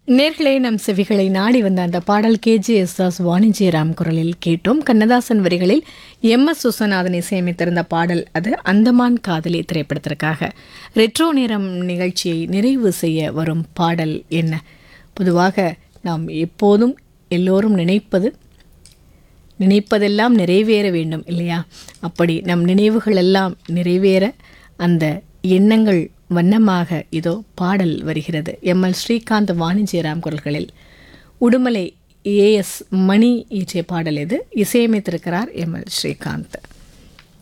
நேர்களே நம் செவிகளை நாடி வந்த அந்த பாடல் KJS வாணிஜ்யராம் குரலில் கேட்டோம். கண்ணதாசன் வரிகளில் MS சுசநாதன் இசையமைத்திருந்த பாடல் அது அந்தமான் காதலி திரைப்படத்திற்காக. ரெட்ரோ நேரம் நிகழ்ச்சியை நிறைவு செய்ய வரும் பாடல் என்ன? பொதுவாக நாம் எப்போதும் எல்லோரும் நினைப்பதெல்லாம் நிறைவேற வேண்டும் இல்லையா? அப்படி நம் நினைவுகள் எல்லாம் நிறைவேற அந்த எண்ணங்கள் வண்ணமாக இதோ பாடல் வருகிறது. ML ஸ்ரீகாந்த் வாணிஜ்யராம் குரல்களில் உடுமலை AS மணி இயற்றிய பாடல் இது. இசையமைத்திருக்கிறார் ML ஸ்ரீகாந்த்.